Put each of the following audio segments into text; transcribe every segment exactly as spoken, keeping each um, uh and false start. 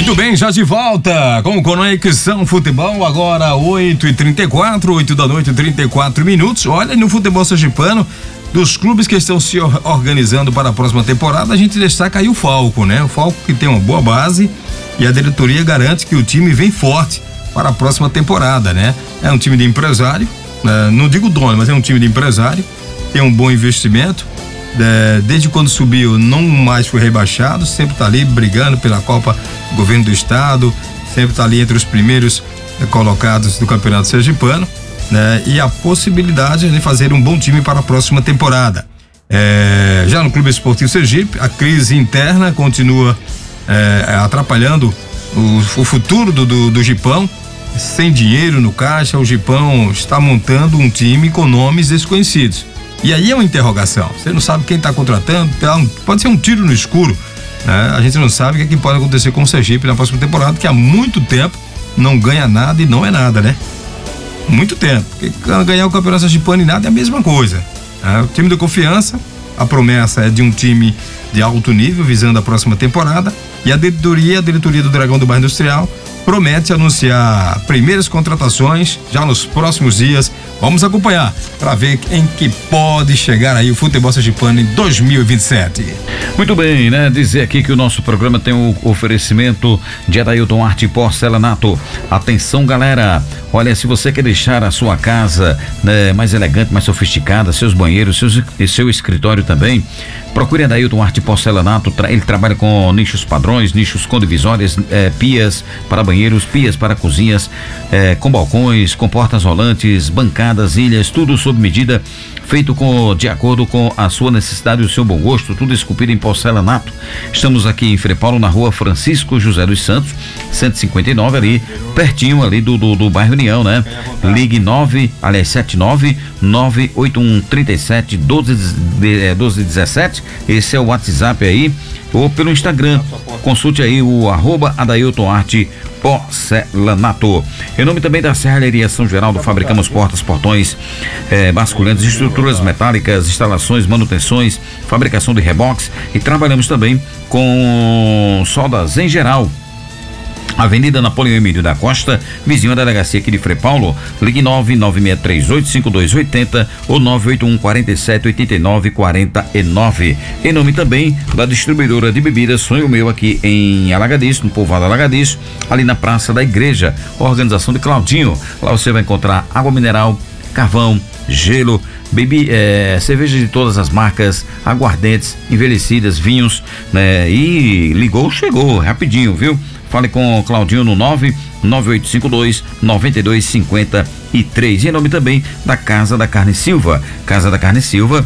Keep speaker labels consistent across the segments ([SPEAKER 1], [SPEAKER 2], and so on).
[SPEAKER 1] Muito bem, já de volta com Conexão Futebol, agora oito e trinta e quatro, oito da noite, trinta e quatro minutos. Olha, no futebol sergipano, dos clubes que estão se organizando para a próxima temporada, a gente destaca aí o Falco, né? O Falco que tem uma boa base e a diretoria garante que o time vem forte para a próxima temporada, né? É um time de empresário, né? Não digo dono, mas é um time de empresário, tem um bom investimento. É, desde quando subiu não mais foi rebaixado, sempre está ali brigando pela Copa do Governo do Estado, sempre está ali entre os primeiros é, colocados do Campeonato Sergipano, né? E a possibilidade de fazer um bom time para a próxima temporada. É, já no Clube Esportivo Sergipe, a crise interna continua é, atrapalhando o, o futuro do, do, do Gipão. Sem dinheiro no caixa, o Gipão está montando um time com nomes desconhecidos. E aí é uma interrogação, você não sabe quem está contratando, pode ser um tiro no escuro, né? A gente não sabe o que, é que pode acontecer com o Sergipe na próxima temporada, que há muito tempo não ganha nada e não é nada, né? Muito tempo, porque ganhar o Campeonato Sergipano e nada é a mesma coisa, né? O time do Confiança, a promessa é de um time de alto nível visando a próxima temporada, e a diretoria, a diretoria do Dragão do Bairro Industrial promete anunciar primeiras contratações já nos próximos dias. Vamos acompanhar para ver em que pode chegar aí o futebol sergipano em dois mil e vinte e sete.
[SPEAKER 2] Muito bem, né? Dizer aqui que o nosso programa tem o oferecimento de Adailton Arte e Porcelanato. Atenção, galera, olha, se você quer deixar a sua casa, né, mais elegante, mais sofisticada, seus banheiros, seus, e seu escritório também, procure Adailton Arte e Porcelanato. Ele trabalha com nichos padrões, nichos com divisórias, eh, pias para banheiros, pias para cozinhas, eh, com balcões, com portas rolantes, bancadas, ilhas, tudo sob medida, feito com, de acordo com a sua necessidade e o seu bom gosto, tudo esculpido em porcelanato. Estamos aqui em Frei Paulo, na rua Francisco José dos Santos, cento e cinquenta e nove, ali, pertinho ali do, do, do bairro União, né? Ligue nove, aliás, sete nove nove oito um três sete doze dezessete, esse é o WhatsApp aí, ou pelo Instagram, consulte aí o arroba Adailton Arte Porcelanato. Em nome também da Serralheria São Geraldo, fabricamos portas, portões, eh, basculantes, estruturas metálicas, instalações, manutenções, fabricação de reboques, e trabalhamos também com soldas em geral. Avenida Napoleão Emílio da Costa, vizinho da delegacia aqui de Frei Paulo. Ligue nove nove seis três oito cinco dois oito zero ou nove oito um quatro sete oito nove quatro nove. Em nome também da distribuidora de bebidas Sonho Meu, aqui em Alagadiço, no povoado Alagadiço, ali na Praça da Igreja, organização de Claudinho. Lá você vai encontrar água mineral, carvão, gelo, bebi, é, cerveja de todas as marcas, aguardentes, envelhecidas, vinhos, né? E ligou, chegou, rapidinho, viu? Fale com o Claudinho no nove nove oito cinco dois nove dois cinco três. E em nome também da Casa da Carne Silva. Casa da Carne Silva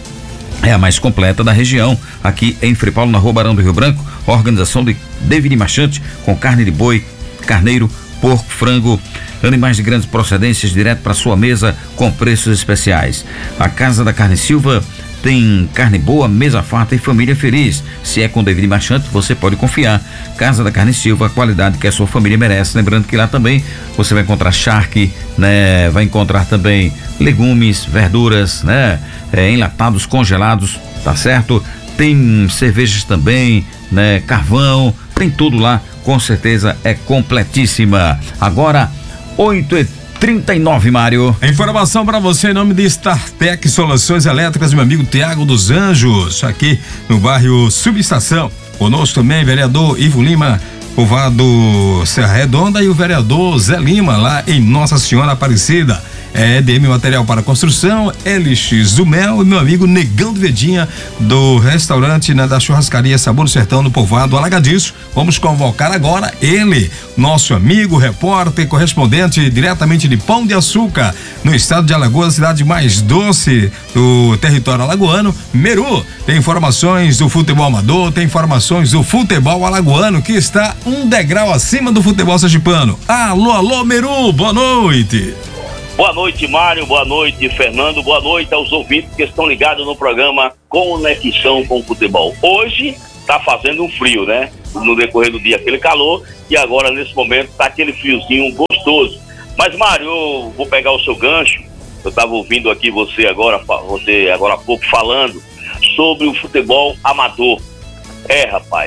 [SPEAKER 2] é a mais completa da região, aqui em Frei Paulo, na rua Barão do Rio Branco. Organização de David Machante, com carne de boi, carneiro, porco, frango, animais de grandes procedências, direto para sua mesa com preços especiais. A Casa da Carne Silva tem carne boa, mesa farta e família feliz. Se é com David Machante, você pode confiar. Casa da Carne Silva, a qualidade que a sua família merece. Lembrando que lá também você vai encontrar charque, né? Vai encontrar também legumes, verduras, né? É, enlatados, congelados, tá certo? Tem cervejas também, né? Carvão, tem tudo lá, com certeza é completíssima. Agora, oito e trinta e nove, Mário.
[SPEAKER 1] Informação para você em nome de StarTech Soluções Elétricas, meu amigo Tiago dos Anjos, aqui no bairro Subestação. Conosco também, vereador Ivo Lima, povoado Serra Redonda, e o vereador Zé Lima, lá em Nossa Senhora Aparecida. É E D M Material para Construção, L X do Mel e meu amigo Negão de Vedinha, do restaurante, né, da churrascaria Sabor do Sertão, no povoado Alagadiço. Vamos convocar agora ele, nosso amigo, repórter, correspondente diretamente de Pão de Açúcar, no estado de Alagoas, a cidade mais doce do território alagoano. Meru, tem informações do futebol amador, tem informações do futebol alagoano, que está um degrau acima do futebol sergipano. Alô, alô, Meru, boa noite.
[SPEAKER 3] Boa noite, Mário, boa noite, Fernando, boa noite aos ouvintes que estão ligados no programa Conexão com o Futebol. Hoje tá fazendo um frio, né? No decorrer do dia aquele calor, e agora nesse momento tá aquele friozinho gostoso. Mas, Mário, eu vou pegar o seu gancho. Eu estava ouvindo aqui você agora, você agora há pouco falando sobre o futebol amador. É, rapaz,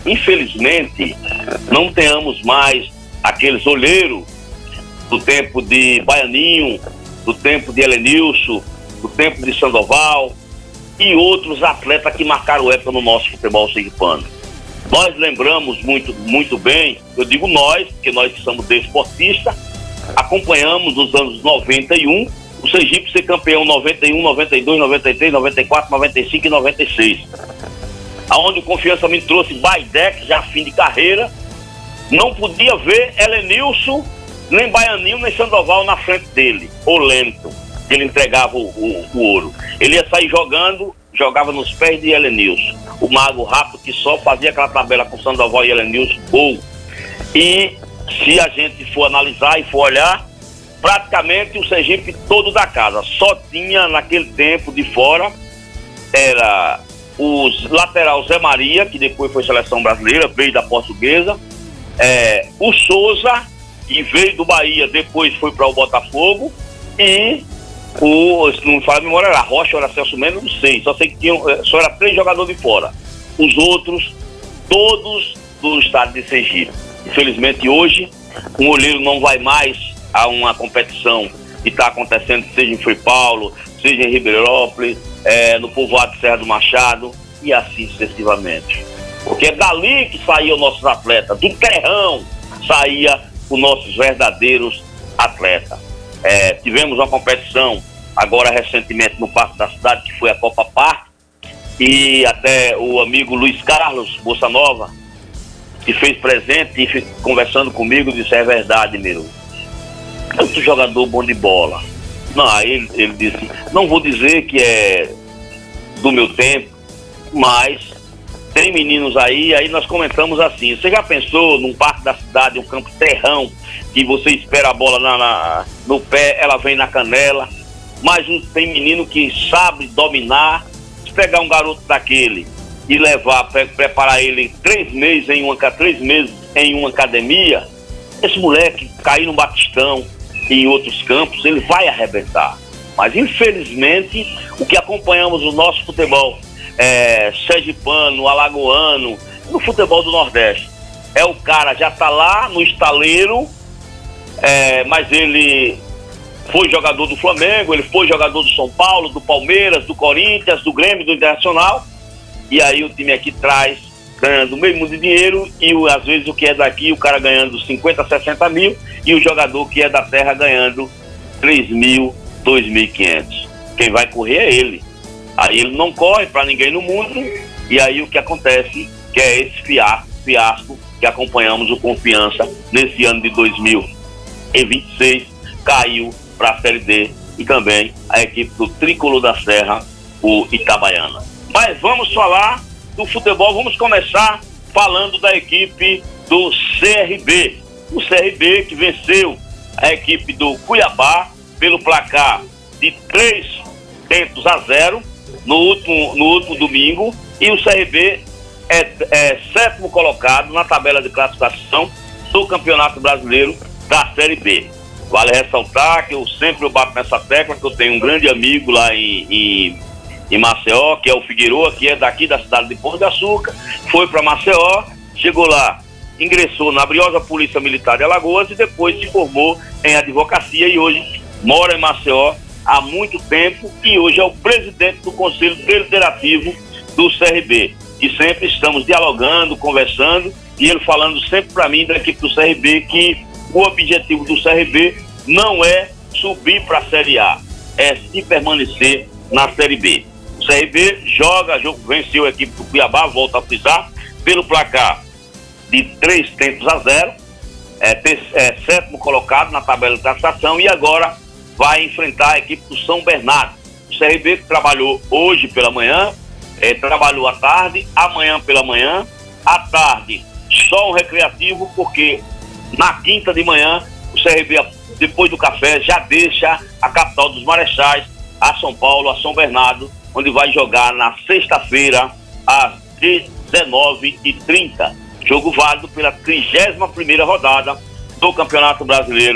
[SPEAKER 3] infelizmente, não tenhamos mais aqueles olheiros do tempo de Baianinho, do tempo de Helenilson, do tempo de Sandoval e outros atletas que marcaram época no nosso futebol sergipano. Nós lembramos muito, muito bem, eu digo nós, porque nós que somos desportistas, acompanhamos nos anos noventa e um o Sergipe ser campeão noventa e um, noventa e dois, noventa e três, noventa e quatro, noventa e cinco e noventa e seis. Aonde o Confiança me trouxe Baidec, já fim de carreira, não podia ver Helenilson, nem Baianinho, nem Sandoval na frente dele, ou lento, ele entregava o, o, o ouro. Ele ia sair jogando, jogava nos pés de Helenilson, o mago rápido que só fazia aquela tabela com Sandoval e Helenilson, gol. E se a gente for analisar e for olhar, praticamente o Sergipe todo da casa, só tinha naquele tempo de fora, era os lateral Zé Maria, que depois foi seleção brasileira, veio da Portuguesa, é, o Souza, que veio do Bahia, depois foi para o Botafogo, e o, se não me fala a memória, era Rocha, era Celso Mendes, não sei, só sei que tinham, só era três jogadores de fora. Os outros, todos do estado de Sergipe. Infelizmente hoje, um olheiro não vai mais a uma competição que está acontecendo, seja em Frei Paulo, seja em Ribeirópolis, é, no povoado de Serra do Machado, e assim sucessivamente. Porque é dali que saíam nossos atletas, do terrão saía os nossos verdadeiros atletas. É, tivemos uma competição agora recentemente no Parque da Cidade, que foi a Copa Parque, e até o amigo Luiz Carlos Bolsa Nova que fez presente e conversando comigo, disse: é verdade, meu, tanto jogador bom de bola. Não, aí ele, ele disse: não vou dizer que é do meu tempo, mas tem meninos aí, aí nós comentamos assim: você já pensou num Parque da Cidade, um campo terrão, que você espera a bola na, na, no pé, ela vem na canela, mas tem menino que sabe dominar. Se pegar um garoto daquele e levar, pre- preparar ele três meses em uma, três meses em uma academia, esse moleque cair no Batistão e em outros campos, ele vai arrebentar. Mas infelizmente, o que acompanhamos no nosso futebol é, sergipano, alagoano, no futebol do Nordeste, é o cara já tá lá no estaleiro, é, mas ele foi jogador do Flamengo, ele foi jogador do São Paulo, do Palmeiras, do Corinthians, do Grêmio, do Internacional, e aí o time aqui traz, ganhando o mesmo de dinheiro, e o, às vezes o que é daqui, o cara ganhando cinquenta, sessenta mil, e o jogador que é da terra ganhando três mil, dois mil e quinhentos. Quem vai correr é ele. Aí ele não corre para ninguém no mundo, e aí o que acontece, que é esse fiasco, fiasco que acompanhamos o Confiança nesse ano de dois mil e vinte e seis, caiu para a Série D, e também a equipe do Tricolor da Serra, o Itabaiana. Mas vamos falar do futebol, vamos começar falando da equipe do C R B. O C R B que venceu a equipe do Cuiabá pelo placar de três tentos a zero no último, no último domingo, e o C R B é, é sétimo colocado na tabela de classificação do Campeonato Brasileiro da Série B. Vale ressaltar que eu sempre bato nessa tecla, que eu tenho um grande amigo lá em, em, em Maceió, que é o Figueroa, que é daqui da cidade de Pão de Açúcar, foi para Maceió, chegou lá, ingressou na briosa Polícia Militar de Alagoas e depois se formou em advocacia e hoje mora em Maceió há muito tempo e hoje é o presidente do Conselho Deliberativo do C R B. E sempre estamos dialogando, conversando, e ele falando sempre para mim da equipe do C R B que o objetivo do C R B não é subir para a Série A, é se permanecer na Série B. O C R B joga, venceu a equipe do Cuiabá, volta a frisar, pelo placar de três tentos a zero, é, é sétimo colocado na tabela de classificação e agora vai enfrentar a equipe do São Bernardo. O C R B que trabalhou hoje pela manhã, é, trabalhou à tarde, amanhã pela manhã, à tarde só um recreativo, porque na quinta de manhã o C R B, depois do café, já deixa a capital dos Marechais, a São Paulo, a São Bernardo, onde vai jogar na sexta-feira às dezenove e trinta. Jogo válido pela trigésima primeira rodada do Campeonato Brasileiro